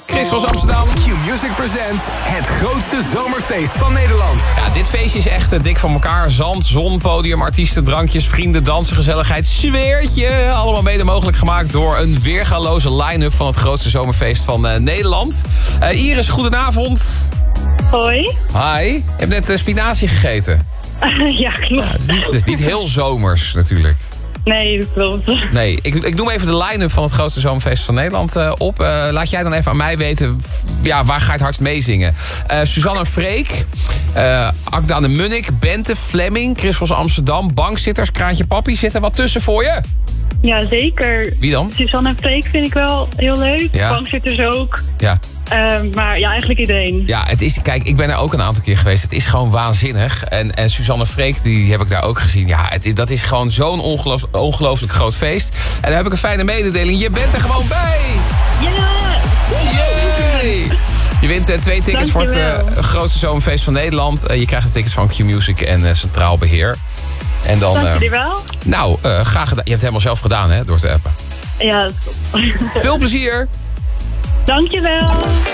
Chris van Amsterdam. Q-Music presents het grootste zomerfeest van Nederland. Ja, dit feestje is echt dik van elkaar. Zand, zon, podium, artiesten, drankjes, vrienden, dansen, gezelligheid, sfeertje. Allemaal mede mogelijk gemaakt door een weergaloze line-up van het grootste zomerfeest van Nederland. Iris, goedenavond. Hoi. Hi. Je hebt net spinazie gegeten. Ja, klopt. Ja, het is niet heel zomers natuurlijk. Nee, dat klopt. Nee, ik noem even de line-up van het grootste zomerfeest van Nederland op. Laat jij dan even aan mij weten, ja, waar ga je het hardst meezingen? Suzanne Freek, Akda de Munnik, Bente, Fleming, Chris van Amsterdam, Bankzitters, Kraantje Papi. Zit er wat tussen voor je? Ja, zeker. Wie dan? Suzanne en Freek vind ik wel heel leuk. Ja. Bankzitters ook. Ja. Maar ja, eigenlijk iedereen. Ja, het is, kijk, ik ben er ook een aantal keer geweest. Het is gewoon waanzinnig. En Suzanne Freek, die heb ik daar ook gezien. Ja, dat is gewoon zo'n ongelooflijk groot feest. En dan heb ik een fijne mededeling. Je bent er gewoon bij! Ja! Yay! Je wint 2 tickets voor het grootste zomerfeest van Nederland. Je krijgt de tickets van Q-Music en Centraal Beheer. En dan, Dank jullie wel. Nou, graag gedaan. Je hebt het helemaal zelf gedaan, hè, door te appen. Ja, dat klopt. Veel plezier! Dank je wel.